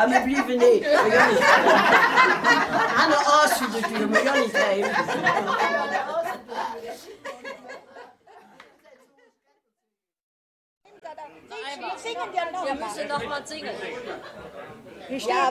Ja, wir bleiben nicht. Anne Aas für die Tür, wir gehen nicht heim. Wir müssen noch mal singen. Ja,